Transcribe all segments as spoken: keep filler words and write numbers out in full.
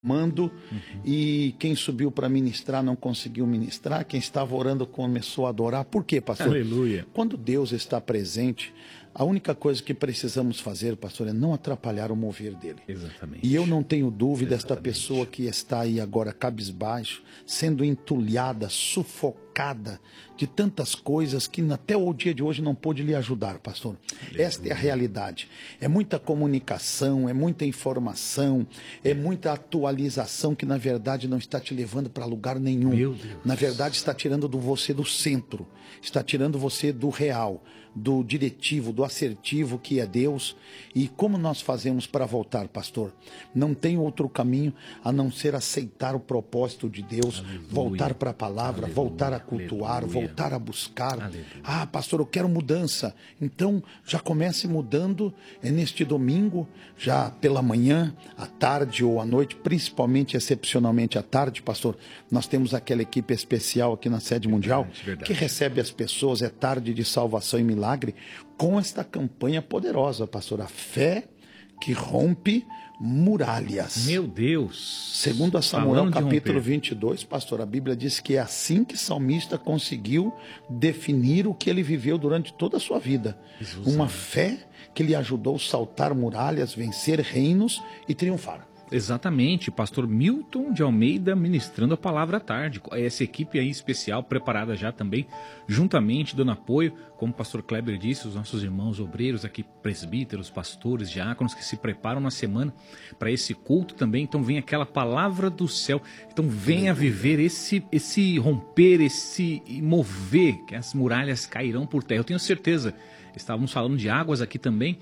mando, e quem subiu para ministrar não conseguiu ministrar, quem estava orando começou a adorar. Por quê, pastor? Aleluia. Quando Deus está presente, a única coisa que precisamos fazer, pastor, é não atrapalhar o mover dele. Exatamente. E eu não tenho dúvida, Exatamente. esta pessoa que está aí agora cabisbaixo, sendo entulhada, sufocada de tantas coisas que até o dia de hoje não pôde lhe ajudar, pastor. Aleluia. Esta é a realidade. É muita comunicação, é muita informação, é muita atualização que na verdade não está te levando para lugar nenhum. Meu Deus. Na verdade está tirando do você do centro, está tirando você do real, do diretivo, do assertivo que é Deus. E como nós fazemos para voltar, pastor? Não tem outro caminho a não ser aceitar o propósito de Deus, aleluia, voltar para a palavra, aleluia, voltar a cultuar, aleluia, voltar a buscar. Aleluia. Ah, pastor, eu quero mudança. Então já comece mudando é neste domingo, já pela manhã, à tarde ou à noite, principalmente, excepcionalmente à tarde, pastor. Nós temos aquela equipe especial aqui na sede mundial, verdade, verdade, que recebe as pessoas, é tarde de salvação e milagre. Milagre, com esta campanha poderosa, pastor, a fé que rompe muralhas. Meu Deus! Segundo a Samuel, capítulo vinte e dois, pastor, a Bíblia diz que é assim que o salmista conseguiu definir o que ele viveu durante toda a sua vida. Jesus, uma Deus. Fé que lhe ajudou a saltar muralhas, vencer reinos e triunfar. Exatamente, pastor Milton de Almeida ministrando a palavra à tarde. Essa equipe aí especial, preparada já também, juntamente, dando apoio, como o pastor Kleber disse, os nossos irmãos obreiros aqui, presbíteros, pastores, diáconos, que se preparam na semana para esse culto também. Então vem aquela palavra do céu. Então venha viver esse, esse romper, esse mover, que as muralhas cairão por terra. Eu tenho certeza. Estávamos falando de águas aqui também,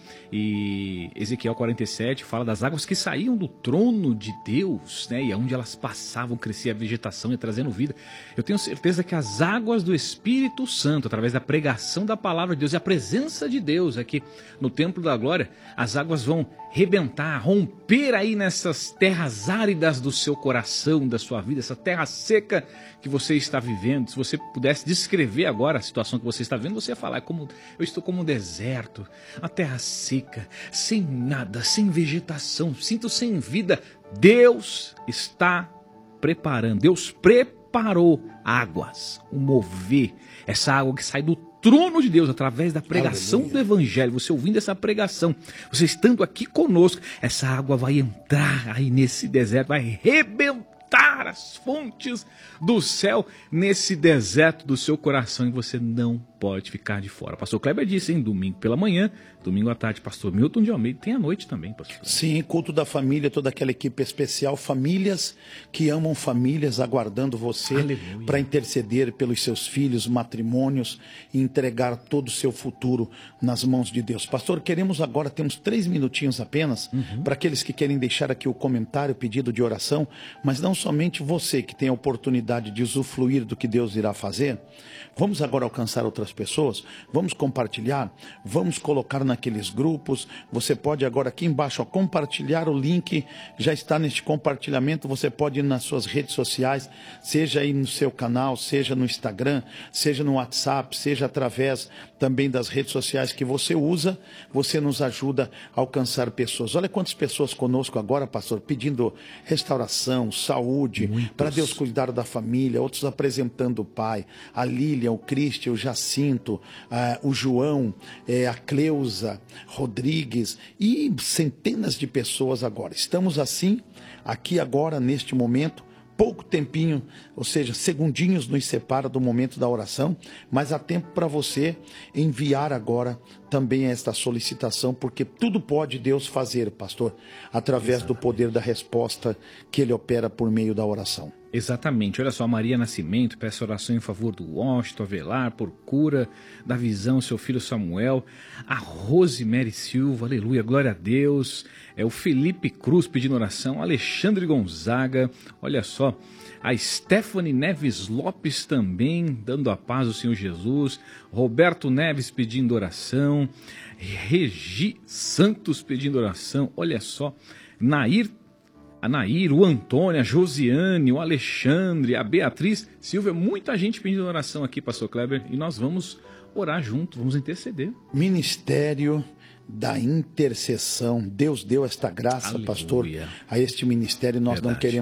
e Ezequiel quarenta e sete fala das águas que saíam do trono de Deus, né? E aonde elas passavam, crescia a vegetação e trazendo vida. Eu tenho certeza que as águas do Espírito Santo, através da pregação da palavra de Deus e a presença de Deus aqui no Templo da Glória, as águas vão rebentar, romper aí nessas terras áridas do seu coração, da sua vida, essa terra seca que você está vivendo. Se você pudesse descrever agora a situação que você está vendo, você ia falar, como eu estou como um deserto, uma terra seca, sem nada, sem vegetação, sinto sem vida. Deus está preparando, Deus preparou águas, o mover, essa água que sai do trono de Deus, através da pregação Aleluia. Do Evangelho, você ouvindo essa pregação, você estando aqui conosco, essa água vai entrar aí nesse deserto, vai rebentar as fontes do céu nesse deserto do seu coração, e você não pode ficar de fora. Pastor Kleber disse, hein, domingo pela manhã, domingo à tarde, pastor Milton de Almeida, tem à noite também, pastor. Sim, culto da família, toda aquela equipe especial, famílias que amam famílias, aguardando você para interceder pelos seus filhos, matrimônios, e entregar todo o seu futuro nas mãos de Deus. Pastor, queremos agora, temos três minutinhos apenas, uhum. para aqueles que querem deixar aqui o comentário, pedido de oração, mas não somente você que tem a oportunidade de usufruir do que Deus irá fazer. Vamos agora alcançar outras pessoas, vamos compartilhar, vamos colocar naqueles grupos. Você pode agora aqui embaixo ó, compartilhar o link, já está neste compartilhamento, você pode ir nas suas redes sociais, seja aí no seu canal, seja no Instagram, seja no WhatsApp, seja através também das redes sociais que você usa, você nos ajuda a alcançar pessoas. Olha quantas pessoas conosco agora, pastor, pedindo restauração, saúde, para Deus cuidar da família, outros apresentando o pai, a Lília, o Cristian, o Jacinto, uh, o João, eh, a Cleusa, Rodrigues e centenas de pessoas agora. Estamos assim, aqui agora, neste momento, pouco tempinho, ou seja, segundinhos nos separa do momento da oração, mas há tempo para você enviar agora também esta solicitação, porque tudo pode Deus fazer, pastor, através Exatamente. Do poder da resposta que Ele opera por meio da oração. Exatamente, olha só, Maria Nascimento peça oração em favor do Washington Avelar, por cura da visão, seu filho Samuel, a Rosemary Silva, aleluia, glória a Deus, é o Felipe Cruz pedindo oração, Alexandre Gonzaga, olha só, a Stephanie Neves Lopes também, dando a paz ao Senhor Jesus, Roberto Neves pedindo oração, Regi Santos pedindo oração, olha só, Nair a Nair, o Antônio, a Josiane, o Alexandre, a Beatriz, Silvia, muita gente pedindo oração aqui, pastor Kleber, e nós vamos orar junto, vamos interceder. Ministério da intercessão. Deus deu esta graça, Aleluia. Pastor, a este ministério. Nós Verdade. Não queremos